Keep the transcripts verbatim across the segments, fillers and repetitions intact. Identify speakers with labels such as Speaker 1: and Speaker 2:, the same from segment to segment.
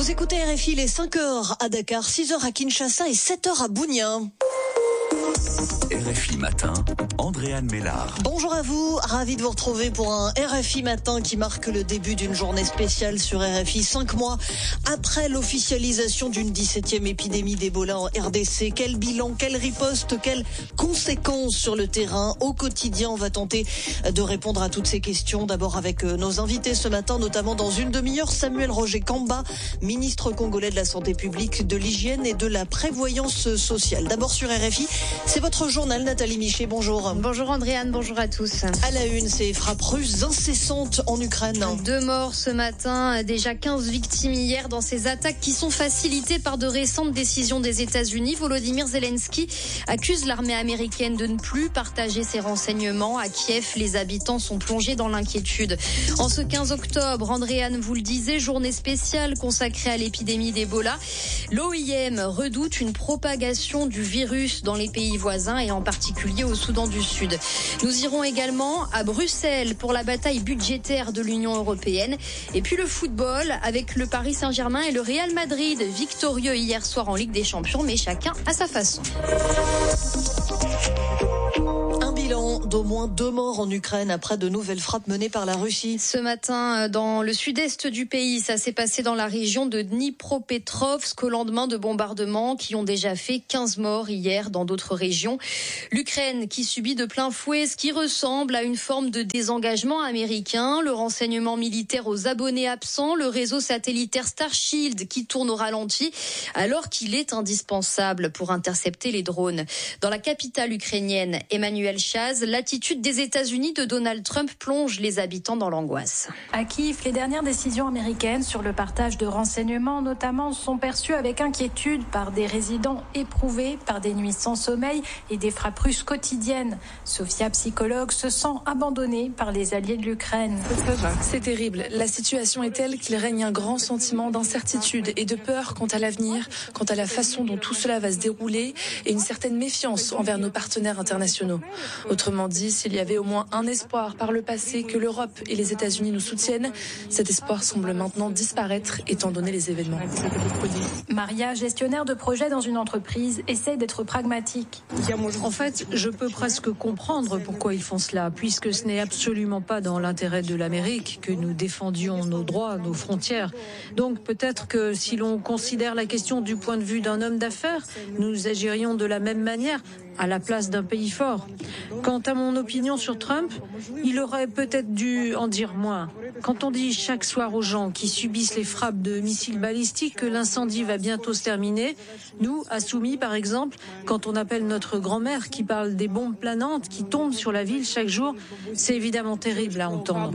Speaker 1: Vous écoutez R F I, les cinq heures à Dakar, six heures à Kinshasa et sept heures à Bounia.
Speaker 2: R F I Matin, Andréane Mélard.
Speaker 1: Bonjour à vous, ravi de vous retrouver pour un R F I Matin qui marque le début d'une journée spéciale sur R F I. Cinq mois après l'officialisation d'une dix-septième épidémie d'Ebola en R D C. Quel bilan, quelle riposte, quelles conséquences sur le terrain au quotidien? On va tenter de répondre à toutes ces questions. D'abord avec nos invités ce matin, notamment dans une demi-heure, Samuel Roger Kamba, ministre congolais de la Santé publique, de l'Hygiène et de la Prévoyance sociale. D'abord sur R F I, c'est votre journal, Nathalie Miché, bonjour.
Speaker 3: Bonjour Andréane, bonjour à tous.
Speaker 1: À la une, ces frappes russes incessantes en Ukraine.
Speaker 3: Deux morts ce matin, déjà quinze victimes hier dans ces attaques qui sont facilitées par de récentes décisions des États-Unis. Volodymyr Zelensky accuse l'armée américaine de ne plus partager ses renseignements. À Kiev, les habitants sont plongés dans l'inquiétude. En ce quinze octobre, Andréane vous le disait, journée spéciale consacrée à l'épidémie d'Ebola. L'O I M redoute une propagation du virus dans les pays voisins et en particulier au Soudan du Sud. Nous irons également à Bruxelles pour la bataille budgétaire de l'Union européenne. Et puis le football avec le Paris Saint-Germain et le Real Madrid, victorieux hier soir en Ligue des Champions, mais chacun à sa façon.
Speaker 1: Un bilan d'au moins deux morts en Ukraine après de nouvelles frappes menées par la Russie.
Speaker 3: Ce matin, dans le sud-est du pays, ça s'est passé dans la région de Dnipropetrovsk au lendemain de bombardements qui ont déjà fait quinze morts hier dans d'autres régions. L'Ukraine qui subit de plein fouet ce qui ressemble à une forme de désengagement américain, le renseignement militaire aux abonnés absents, le réseau satellitaire Starshield qui tourne au ralenti alors qu'il est indispensable pour intercepter les drones. Dans la capitale ukrainienne, Emmanuel Chaz, l'attitude des États-Unis de Donald Trump plonge les habitants dans l'angoisse.
Speaker 4: À Kiev, les dernières décisions américaines sur le partage de renseignements notamment sont perçues avec inquiétude par des résidents éprouvés par des nuits sans sommeil et des frappes russes quotidiennes. Sophia, psychologue, se sent abandonnée par les alliés de l'Ukraine.
Speaker 5: C'est terrible. La situation est telle qu'il règne un grand sentiment d'incertitude et de peur quant à l'avenir, quant à la façon dont tout cela va se dérouler et une certaine méfiance envers nos partenaires internationaux. Autrement dit, s'il y avait au moins un espoir par le passé que l'Europe et les États-Unis nous soutiennent, cet espoir semble maintenant disparaître étant donné les événements.
Speaker 4: Maria, gestionnaire de projet dans une entreprise, essaie d'être pragmatique.
Speaker 6: En fait, je peux presque comprendre pourquoi ils font cela, puisque ce n'est absolument pas dans l'intérêt de l'Amérique que nous défendions nos droits, nos frontières. Donc peut-être que si l'on considère la question du point de vue d'un homme d'affaires, nous agirions de la même manière à la place d'un pays fort. Quant à mon opinion sur Trump, il aurait peut-être dû en dire moins. Quand on dit chaque soir aux gens qui subissent les frappes de missiles balistiques que l'incendie va bientôt se terminer, nous, à Soumy par exemple, quand on appelle notre grand-mère qui parle des bombes planantes qui tombent sur la ville chaque jour, c'est évidemment terrible à entendre.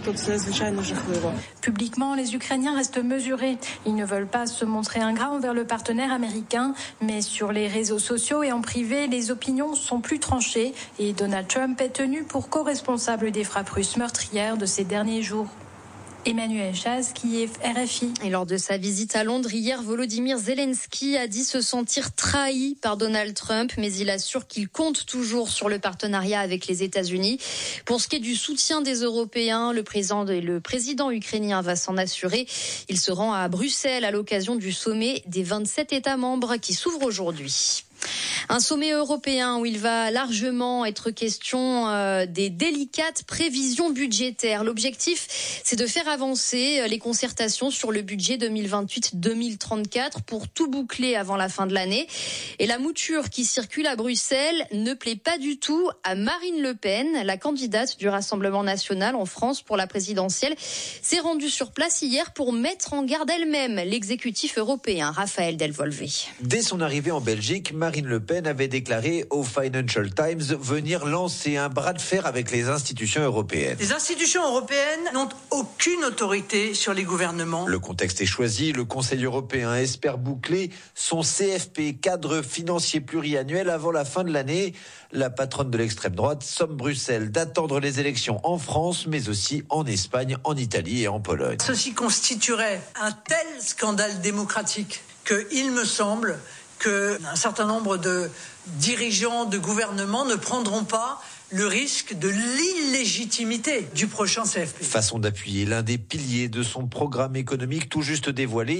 Speaker 4: Publiquement, les Ukrainiens restent mesurés. Ils ne veulent pas se montrer ingrats envers le partenaire américain, mais sur les réseaux sociaux et en privé, les opinions sont plus tranchées et Donald Trump est tenu pour co-responsable des frappes russes meurtrières de ces derniers jours. Emmanuel Chaz, qui est R F I.
Speaker 3: Et lors de sa visite à Londres hier, Volodymyr Zelensky a dit se sentir trahi par Donald Trump, mais il assure qu'il compte toujours sur le partenariat avec les États-Unis. Pour ce qui est du soutien des Européens, le président et le président ukrainien va s'en assurer. Il se rend à Bruxelles à l'occasion du sommet des vingt-sept États membres qui s'ouvre aujourd'hui. Un sommet européen où il va largement être question euh, des délicates prévisions budgétaires. L'objectif, c'est de faire avancer les concertations sur le budget deux mille vingt-huit deux mille trente-quatre pour tout boucler avant la fin de l'année. Et la mouture qui circule à Bruxelles ne plaît pas du tout à Marine Le Pen, la candidate du Rassemblement national en France pour la présidentielle, s'est rendue sur place hier pour mettre en garde elle-même l'exécutif européen. Raphaël Delvolvé.
Speaker 7: Dès son arrivée en Belgique, Marine Le Pen avait déclaré au Financial Times venir lancer un bras de fer avec les institutions européennes.
Speaker 8: Les institutions européennes n'ont aucune autorité sur les gouvernements.
Speaker 7: Le contexte est choisi. Le Conseil européen espère boucler son C F P, cadre financier pluriannuel, avant la fin de l'année. La patronne de l'extrême droite somme Bruxelles d'attendre les élections en France, mais aussi en Espagne, en Italie et en Pologne.
Speaker 8: Ceci constituerait un tel scandale démocratique qu'il me semble qu'un certain nombre de dirigeants de gouvernement ne prendront pas le risque de l'illégitimité du prochain C F P.
Speaker 7: Façon d'appuyer l'un des piliers de son programme économique tout juste dévoilé,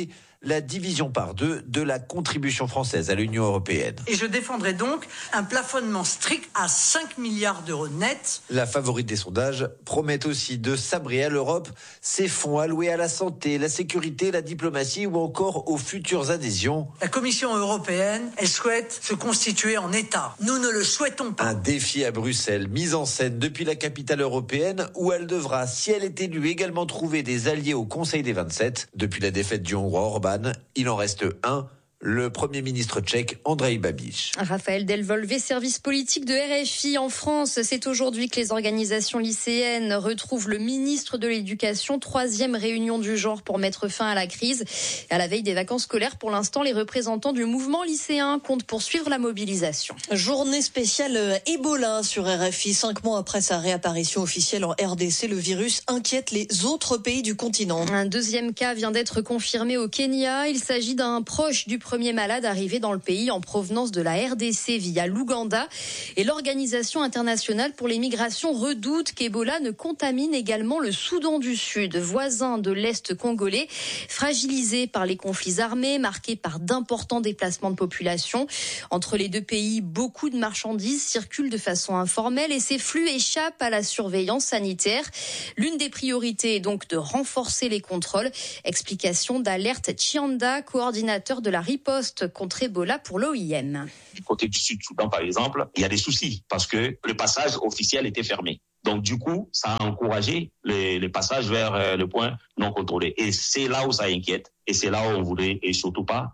Speaker 7: la division par deux de la contribution française à l'Union européenne.
Speaker 8: Et je défendrai donc un plafonnement strict à cinq milliards d'euros nets.
Speaker 7: La favorite des sondages promet aussi de sabrer à l'Europe ses fonds alloués à la santé, la sécurité, la diplomatie ou encore aux futures adhésions.
Speaker 8: La Commission européenne, elle souhaite se constituer en État. Nous ne le souhaitons pas.
Speaker 7: Un défi à Bruxelles, mise en scène depuis la capitale européenne où elle devra, si elle est élue, également trouver des alliés au Conseil des vingt-sept. Depuis la défaite du Hongrois Orban, il en reste un. Le Premier ministre tchèque, Andrej Babiš.
Speaker 3: Raphaël Delvolvé, service politique de R F I en France. C'est aujourd'hui que les organisations lycéennes retrouvent le ministre de l'Éducation. Troisième réunion du genre pour mettre fin à la crise. À la veille des vacances scolaires, pour l'instant, les représentants du mouvement lycéen comptent poursuivre la mobilisation.
Speaker 1: Journée spéciale Ebola sur R F I. Cinq mois après sa réapparition officielle en R D C, le virus inquiète les autres pays du continent.
Speaker 3: Un deuxième cas vient d'être confirmé au Kenya. Il s'agit d'un proche du premier malade arrivé dans le pays en provenance de la R D C via l'Ouganda. Et l'Organisation internationale pour les migrations redoute qu'Ebola ne contamine également le Soudan du Sud, voisin de l'Est congolais, fragilisé par les conflits armés, marqué par d'importants déplacements de population. Entre les deux pays, beaucoup de marchandises circulent de façon informelle et ces flux échappent à la surveillance sanitaire. L'une des priorités est donc de renforcer les contrôles. Explication d'Alerte Chianda, coordinateur de la riposte contre Ebola pour l'O I M.
Speaker 9: Du côté du Sud-Soudan, par exemple, il y a des soucis parce que le passage officiel était fermé. Donc, du coup, ça a encouragé les, les passages vers le point non contrôlé. Et c'est là où ça inquiète. Et c'est là où on voudrait, et surtout pas,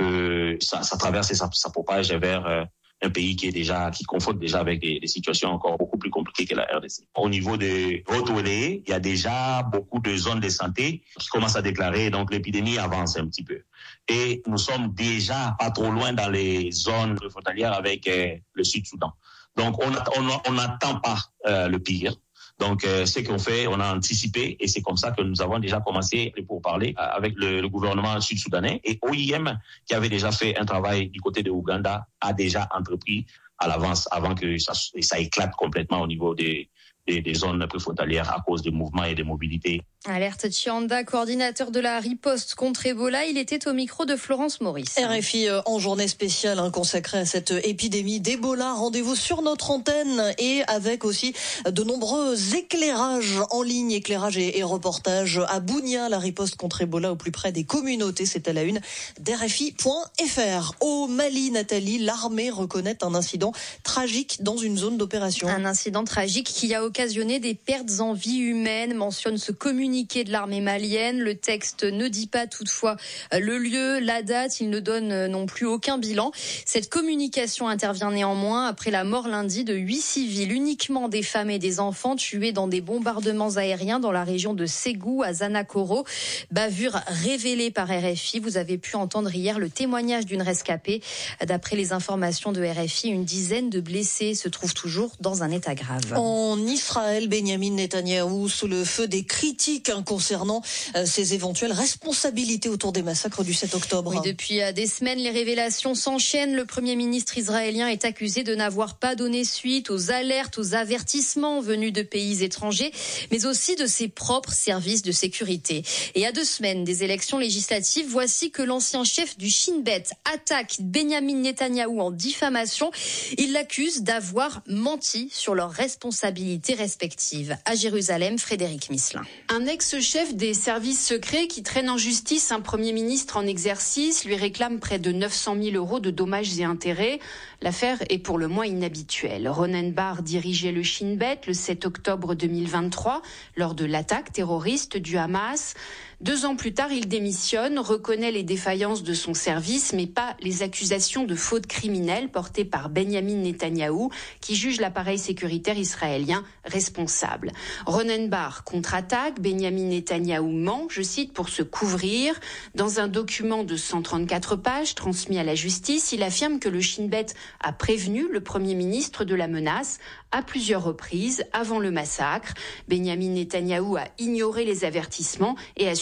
Speaker 9: que ça, ça traverse et ça, ça propage vers euh, un pays qui est déjà, qui confronte déjà avec des, des situations encore beaucoup plus compliquées que la R D C. Au niveau de Haute-Oléé, il y a déjà beaucoup de zones de santé qui commencent à déclarer, donc l'épidémie avance un petit peu. Et nous sommes déjà pas trop loin dans les zones frontalières avec euh, le Sud-Soudan. Donc, on n'attend pas euh, le pire. Donc, euh, ce qu'on fait, on a anticipé et c'est comme ça que nous avons déjà commencé pour parler euh, avec le, le gouvernement sud-soudanais. Et O I M, qui avait déjà fait un travail du côté de Ouganda, a déjà entrepris à l'avance avant que ça, ça éclate complètement au niveau des, des, des zones préfrontalières à cause des mouvements et des mobilités.
Speaker 3: Alerte Chianda, coordinateur de la riposte contre Ebola, il était au micro de Florence Maurice.
Speaker 1: R F I en journée spéciale hein, consacrée à cette épidémie d'Ebola. Rendez-vous sur notre antenne et avec aussi de nombreux éclairages en ligne, éclairages et, et reportages à Bunia, la riposte contre Ebola au plus près des communautés. C'est à la une d'R F I point F R. Au Mali, Nathalie, l'armée reconnaît un incident tragique dans une zone d'opération.
Speaker 3: Un incident tragique qui a occasionné des pertes en vie humaine, mentionne ce communiqué de l'armée malienne. Le texte ne dit pas toutefois le lieu, la date, il ne donne non plus aucun bilan. Cette communication intervient néanmoins après la mort lundi de huit civils, uniquement des femmes et des enfants tués dans des bombardements aériens dans la région de Ségou à Zanakoro. Bavure révélée par R F I. Vous avez pu entendre hier le témoignage d'une rescapée. D'après les informations de R F I, une dizaine de blessés se trouvent toujours dans un état grave.
Speaker 1: En Israël, Benyamin Netanyahou sous le feu des critiques concernant ses éventuelles responsabilités autour des massacres du sept octobre.
Speaker 3: Oui, depuis des semaines, les révélations s'enchaînent. Le Premier ministre israélien est accusé de n'avoir pas donné suite aux alertes, aux avertissements venus de pays étrangers, mais aussi de ses propres services de sécurité. Et à deux semaines des élections législatives, voici que l'ancien chef du Shin Bet attaque Benyamin Netanyahou en diffamation. Il l'accuse d'avoir menti sur leurs responsabilités respectives. À Jérusalem, Frédéric Misselin.
Speaker 10: Un ex-chef des services secrets qui traîne en justice un Premier ministre en exercice lui réclame près de neuf cent mille euros de dommages et intérêts. L'affaire est pour le moins inhabituelle. Ronen Bar dirigeait le Shin Bet le sept octobre deux mille vingt-trois lors de l'attaque terroriste du Hamas. Deux ans plus tard, il démissionne, reconnaît les défaillances de son service, mais pas les accusations de faute criminelle portées par Benyamin Netanyahou, qui juge l'appareil sécuritaire israélien responsable. Ronen Bar contre-attaque, Benyamin Netanyahou ment, je cite, pour se couvrir. Dans un document de cent trente-quatre pages transmis à la justice, il affirme que le Shin Bet a prévenu le Premier ministre de la menace à plusieurs reprises avant le massacre. Benyamin Netanyahou a ignoré les avertissements et a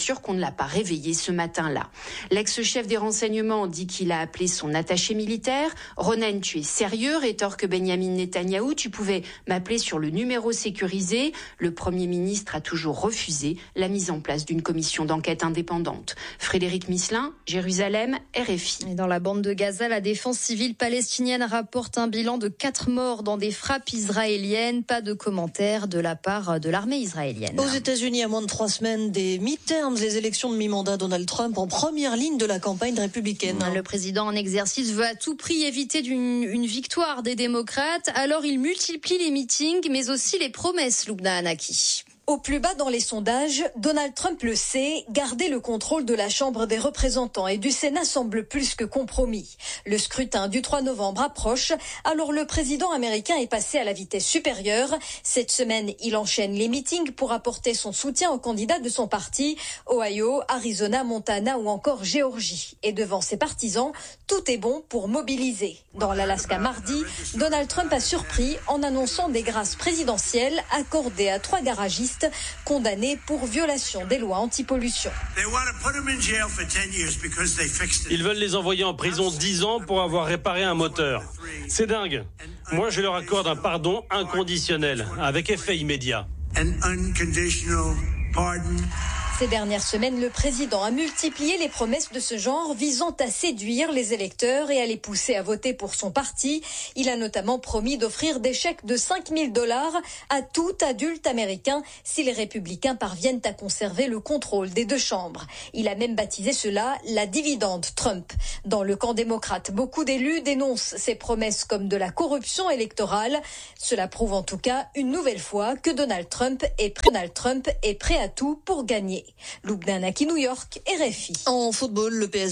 Speaker 10: sûr qu'on ne l'a pas réveillé ce matin-là. L'ex-chef des renseignements dit qu'il a appelé son attaché militaire. Ronen, tu es sérieux, rétorque Benjamin Netanyahou. Tu pouvais m'appeler sur le numéro sécurisé. Le Premier ministre a toujours refusé la mise en place d'une commission d'enquête indépendante. Frédéric Misselin, Jérusalem, R F I.
Speaker 3: Et dans la bande de Gaza, la défense civile palestinienne rapporte un bilan de quatre morts dans des frappes israéliennes. Pas de commentaires de la part de l'armée israélienne.
Speaker 1: Aux États-Unis, à moins de trois semaines des midterms, les élections de mi-mandat, Donald Trump en première ligne de la campagne républicaine.
Speaker 3: Le président en exercice veut à tout prix éviter d'une, une victoire des démocrates. Alors il multiplie les meetings, mais aussi les promesses, Lubna Anaki.
Speaker 11: Au plus bas dans les sondages, Donald Trump le sait, garder le contrôle de la Chambre des représentants et du Sénat semble plus que compromis. Le scrutin du trois novembre approche, alors le président américain est passé à la vitesse supérieure. Cette semaine, il enchaîne les meetings pour apporter son soutien aux candidats de son parti, Ohio, Arizona, Montana ou encore Géorgie. Et devant ses partisans, tout est bon pour mobiliser. Dans l'Alaska mardi, Donald Trump a surpris en annonçant des grâces présidentielles accordées à trois garagistes condamnés pour violation des lois anti-pollution.
Speaker 12: Ils veulent les envoyer en prison dix ans pour avoir réparé un moteur. C'est dingue. Moi, je leur accorde un pardon inconditionnel, avec effet immédiat.
Speaker 11: Ces dernières semaines, le président a multiplié les promesses de ce genre visant à séduire les électeurs et à les pousser à voter pour son parti. Il a notamment promis d'offrir des chèques de cinq mille dollars à tout adulte américain si les républicains parviennent à conserver le contrôle des deux chambres. Il a même baptisé cela la dividende Trump. Dans le camp démocrate, beaucoup d'élus dénoncent ces promesses comme de la corruption électorale. Cela prouve en tout cas une nouvelle fois que Donald Trump est prêt, Donald Trump est prêt à tout pour gagner. Lubna Anaki, New York, R F I.
Speaker 1: En football, le P S G